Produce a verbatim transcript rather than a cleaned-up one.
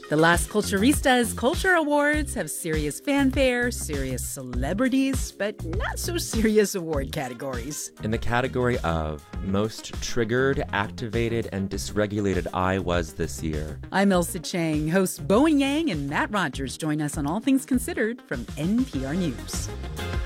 The Las Culturistas Culture Awards have serious fanfare, serious celebrities, but not so serious award categories. In the category of Most Triggered, Activated, and Dysregulated I Was This Year. I'm Elsa Chang. Hosts Bowen Yang and Matt Rogers join us on All Things Considered from N P R News.